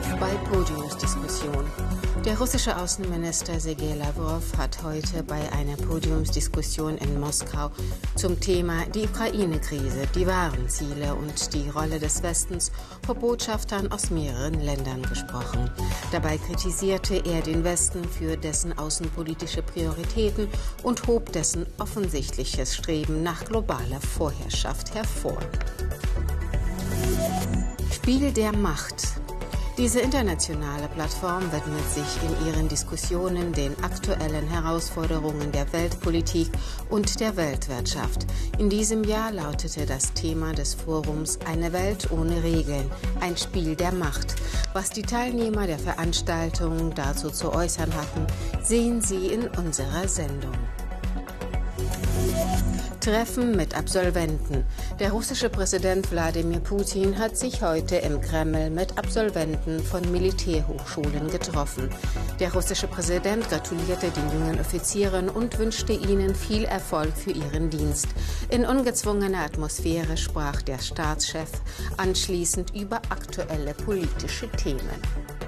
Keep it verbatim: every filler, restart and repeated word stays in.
Lavrov bei Podiumsdiskussion. Der russische Außenminister Sergei Lavrov hat heute bei einer Podiumsdiskussion in Moskau zum Thema die Ukraine-Krise, die wahren Ziele und die Rolle des Westens vor Botschaftern aus mehreren Ländern gesprochen. Dabei kritisierte er den Westen für dessen außenpolitische Prioritäten und hob dessen offensichtliches Streben nach globaler Vorherrschaft hervor. Spiel der Macht. Diese internationale Plattform widmet sich in ihren Diskussionen den aktuellen Herausforderungen der Weltpolitik und der Weltwirtschaft. In diesem Jahr lautete das Thema des Forums Eine Welt ohne Regeln, ein Spiel der Macht. Was die Teilnehmer der Veranstaltung dazu zu äußern hatten, sehen Sie in unserer Sendung. Treffen mit Absolventen. Der russische Präsident Wladimir Putin hat sich heute im Kreml mit Absolventen von Militärhochschulen getroffen. Der russische Präsident gratulierte den jungen Offizieren und wünschte ihnen viel Erfolg für ihren Dienst. In ungezwungener Atmosphäre sprach der Staatschef anschließend über aktuelle politische Themen.